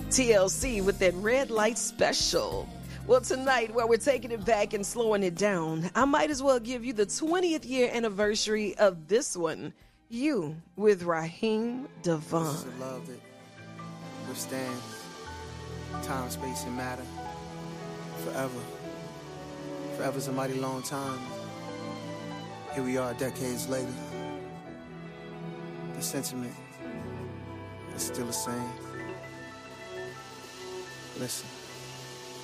TLC with that red light special. Well, tonight, while we're taking it back and slowing it down, I might as well give you the 20th year anniversary of this one. You with Raheem DeVaughn. This is a love that withstands time, space, and matter forever. Forever's a mighty long time. Here we are decades later. The sentiment is still the same. Listen.